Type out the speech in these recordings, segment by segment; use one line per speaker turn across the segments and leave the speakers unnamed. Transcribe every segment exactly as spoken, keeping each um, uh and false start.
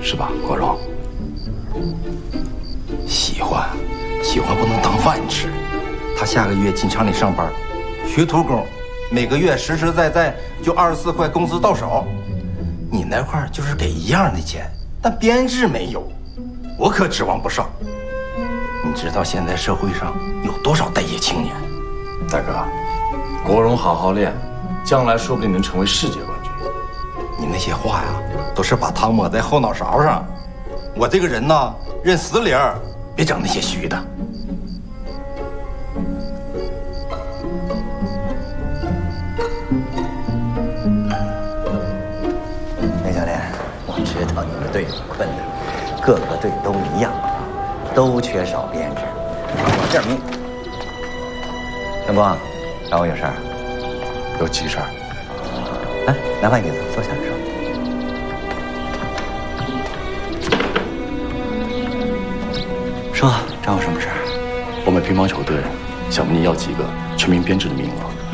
是吧，国荣？
喜欢，喜欢不能当饭吃。他下个月进厂里上班，学徒工，每个月实实在在就二十四块工资到手。你那块就是给一样的钱，但编制没有，我可指望不上。你知道现在社会上有多少待业青年？
大哥，国荣好好练，将来说不定能成为世界冠军。
你那些话呀，都是把汤抹在后脑勺上。我这个人呢，认死理儿，别整那些虚的。
雷教练，我知道你们队有困难，各个队都一样，都缺少编制。我这儿命。陈光，找我有事儿？
有急事儿。
来，拿把椅子，坐下说。说，找我什么事儿？
我们乒乓球队想问你要几个全民编制的名额。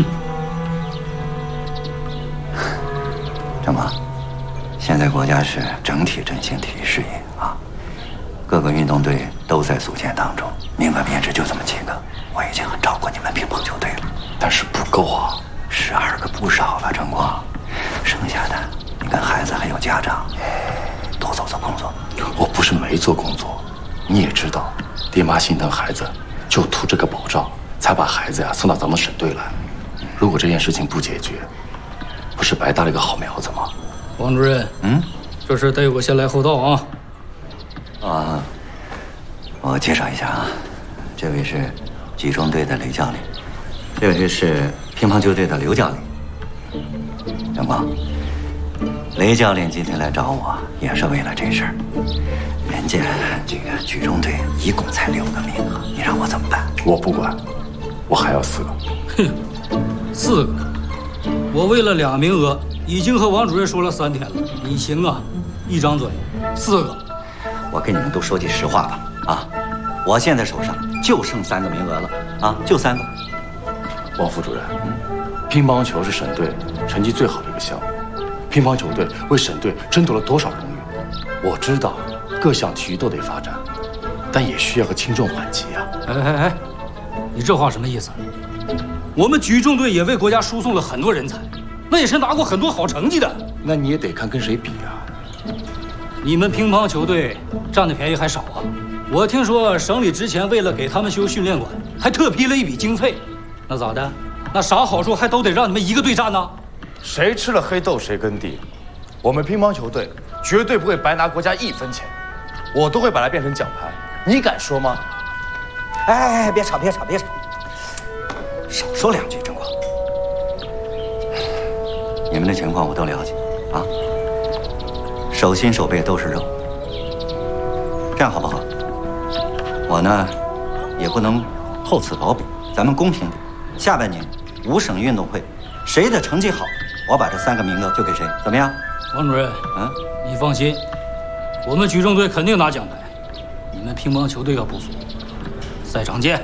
陈光，现在国家是整体振兴体育事业啊，各个运动队都在组建当中，名额编制就这么几个，我已经很照顾你们乒乓球队了。
但是不够啊，
十二个不少了，陈光。剩下的，你跟孩子还有家长，多做做工作。
我不是没做工作，你也知道，爹妈心疼孩子，就图这个保障，才把孩子呀送到咱们省队来。如果这件事情不解决，不是白搭了一个好苗子吗？
王主任，
嗯，
这事得有个先来后到啊。
啊，我介绍一下啊，这位是举重队的雷教练，这位是乒乓球队的刘教练。陈光，雷教练今天来找我也是为了这事儿。人家这个举重队一共才六个名额，你让我怎么办？
我不管，我还要四个。
哼，四个，我为了俩名额已经和王主任说了三天了。你行啊，一张嘴，四个。
我跟你们都说句实话吧，啊，我现在手上就剩三个名额了，啊，就三个。
王副主任，乒乓球是省队成绩最好的一个项目，乒乓球队为省队争夺了多少荣誉？我知道各项体育都得发展，但也需要个轻重缓急啊。
哎哎哎，你这话什么意思？我们举重队也为国家输送了很多人才，那也是拿过很多好成绩的。
那你也得看跟谁比啊。
你们乒乓球队占的便宜还少啊！我听说省里之前为了给他们修训练馆，还特批了一笔经费。那咋的？那啥好处还都得让你们一个队占呢？
谁吃了黑豆谁耕地。我们乒乓球队绝对不会白拿国家一分钱，我都会把它变成奖牌。你敢说吗？
哎哎哎，别吵别吵别吵，少说两句，郑光。你们的情况我都了解啊，手心手背都是肉。这样好不好？我呢，也不能厚此薄彼，咱们公平点。下半年五省运动会，谁的成绩好，我把这三个名额就给谁，怎么样？
王主任，
嗯，
你放心，我们举重队肯定拿奖牌。你们乒乓球队要不服，赛场见。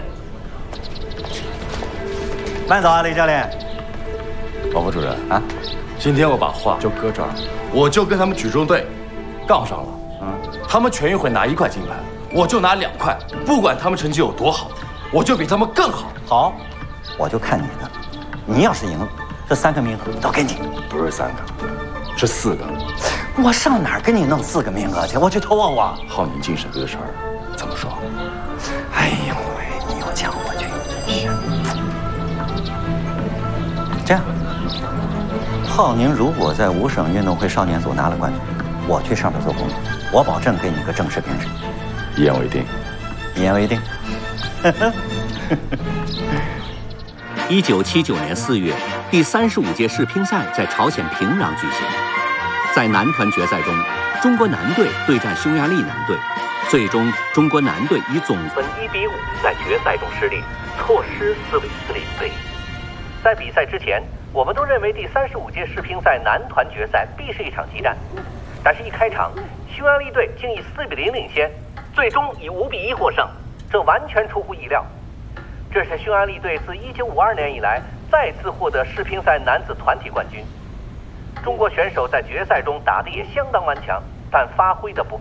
慢走啊，雷教练。
王副主任
啊，
今天我把话就搁这儿，我就跟他们举重队杠上了。
嗯，
他们全运会拿一块金牌，我就拿两块，不管他们成绩有多好，我就比他们更好。
好，我就看你的。你要是赢了，这三个名额都给你。
不是三个，是四个。
我上哪儿给你弄四个名额去？我去投啊我。
浩宁进省队的事儿怎么说？
哎呦喂，你又讲我去，真是。这样，浩宁如果在五省运动会少年组拿了冠军，我去上面做工作，我保证给你个正式编制。
一言为定。
一言为定。
一九七九年四月，第三十五届世乒赛在朝鲜平壤举行。在男团决赛中，中国男队对战匈牙利男队，最终中国男队以总分一比五在决赛中失利，错失四比四领队。在比赛之前，我们都认为第三十五届世乒赛男团决赛必是一场激战，但是一开场，匈牙利队竟以四比零领先，最终以五比一获胜，这完全出乎意料。这是匈牙利队自一九五二年以来再次获得世乒赛男子团体冠军。中国选手在决赛中打得也相当顽强，但发挥的不